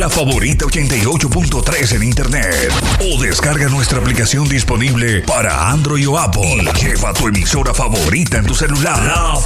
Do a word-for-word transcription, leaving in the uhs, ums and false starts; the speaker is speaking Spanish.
la favorita ochenta y ocho punto tres en internet. O descarga nuestra aplicación disponible para Android o Apple. Lleva tu emisora favorita en tu celular.